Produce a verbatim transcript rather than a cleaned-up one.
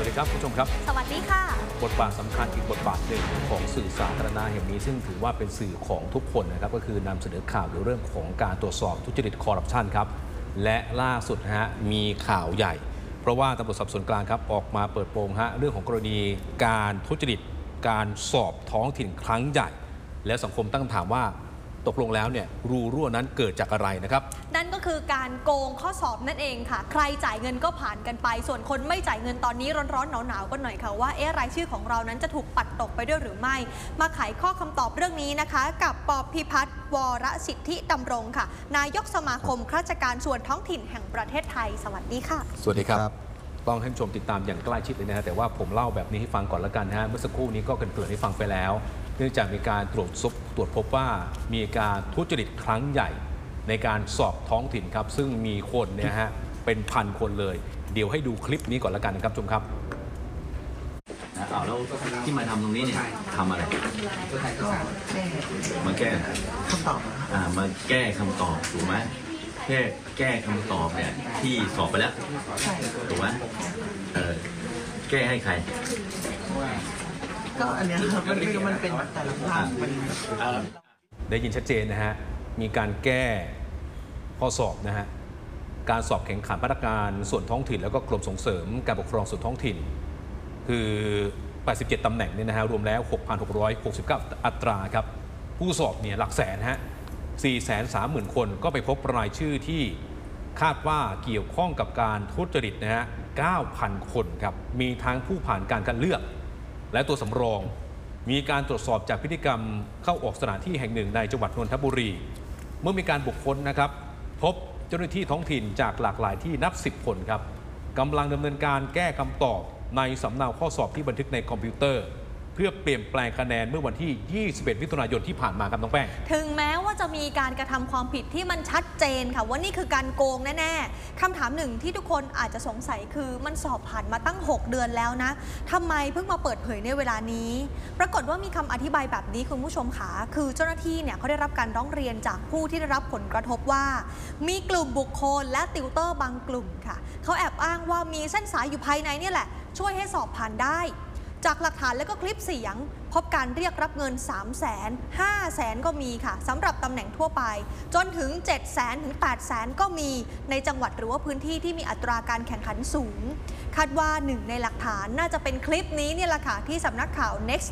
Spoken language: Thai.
ดีครับผู้ชมครับสวัสดีค่ะบทบาทสำคัญอีกบทบาทหนึ่งของสื่อสาธารณะแห่งนี้ซึ่งถือว่าเป็นสื่อของทุกคนนะครับก็คือนำเสนอข่าวในเรื่องของการตรวจสอบทุจริตคอร์รัปชันครับและล่าสุดฮะมีข่าวใหญ่เพราะว่าตำรวจสอบสวนกลางครับออกมาเปิดโปงฮะเรื่องของกรณีการทุจริตการสอบท้องถิ่นครั้งใหญ่และสังคมตั้งคำถามว่าตกลงแล้วเนี่ยรูรั่วนั้นเกิดจากอะไรนะครับนั่นก็คือการโกงข้อสอบนั่นเองค่ะใครจ่ายเงินก็ผ่านกันไปส่วนคนไม่จ่ายเงินตอนนี้ร้อนๆหนาวๆกันหน่อยค่ะว่าเอ๊ะรายชื่อของเรานั้นจะถูกปัดตกไปด้วยหรือไม่มาไขข้อคำตอบเรื่องนี้นะคะกับปอพิพัฒน์วรสิทธิดำรงค่ะนายกสมาคมข้าราชการส่วนท้องถิ่นแห่งประเทศไทยสวัสดีค่ะสวัสดีครับต้องให้ชมติดตามอย่างใกล้ชิดเลยนะฮะแต่ว่าผมเล่าแบบนี้ให้ฟังก่อนละกันนะฮะเมื่อสักครู่นี้ก็เกริ่นๆให้ฟังไปแล้วเนื่องจากมีการตรวจตรวจพบว่ามีการทุจริตครั้งใหญ่ในการสอบท้องถิ่นครับซึ่งมีคนเนี่ยฮะเป็นพันคนเลยเดี๋ยวให้ดูคลิปนี้ก่อนละกันนะครับชมครับอ้าวแล้วที่มาทำตรงนี้เนี่ยทำอะไรมาแก้คำตอบอ่ามาแก้คำตอบถูกไหมแก้แก้คำตอบเนี่ยที่สอบไปแล้วถูกไหมเออแก้ให้ใครก็อันเนี้ยครับมันมันเป็นแต่ละภาคมันได้ยินชัดเจนนะฮะมีการแก้ข้อสอบนะฮะการสอบแข่งขันพนักงานส่วนท้องถิ่นแล้วก็กรมส่งเสริมการปกครองส่วนท้องถิ่นคือแปดสิบเจ็ดตำแหน่งเนี่ยนะฮะรวมแล้ว หกพันหกร้อยหกสิบเก้า อัตราครับผู้สอบเนี่ยหลักแสนฮะ สี่แสนสามหมื่น คนก็ไปพบรายชื่อที่คาดว่าเกี่ยวข้องกับการทุจริตนะฮะ เก้าพัน คนครับมีทั้งผู้ผ่านการคัดเลือกและตัวสำรองมีการตรวจสอบจากพฤติกรรมเข้าออกสถานที่แห่งหนึ่งในจังหวัดนนทบุรีเมื่อมีการบุคคลนะครับพบเจ้าหน้าที่ท้องถิ่นจากหลากหลายที่นับสิบคนครับกำลังดำเนินการแก้คำตอบในสำเนาข้อสอบที่บันทึกในคอมพิวเตอร์เพื่อเปลี่ยนแปลงคะแนนเมื่อวันที่ ยี่สิบเอ็ด มิถุนายนที่ผ่านมาครับน้องแป้งถึงแม้ว่าจะมีการกระทำความผิดที่มันชัดเจนค่ะว่านี่คือการโกงแน่ๆคำถามหนึ่งที่ทุกคนอาจจะสงสัยคือมันสอบผ่านมาตั้งหกเดือนแล้วนะทำไมเพิ่งมาเปิดเผยในเวลานี้ปรากฏว่ามีคำอธิบายแบบนี้คุณผู้ชมค่ะคือเจ้าหน้าที่เนี่ยเขาได้รับการร้องเรียนจากผู้ที่ได้รับผลกระทบว่ามีกลุ่มบุคคลและติวเตอร์บางกลุ่มค่ะเขาแอบอ้างว่ามีเส้นสายอยู่ภายในนี่แหละช่วยให้สอบผ่านได้จากหลักฐานและก็คลิปเสียงพบการเรียกรับเงิน สามแสน ห้าแสน ก็มีค่ะสำหรับตำแหน่งทั่วไปจนถึง เจ็ดแสน ถึง แปดแสน ก็มีในจังหวัดหรือว่าพื้นที่ที่มีอัตราการแข่งขันสูงคาดว่าหนึ่งในหลักฐานน่าจะเป็นคลิปนี้เนี่ยแหละค่ะที่สำนักข่าว Next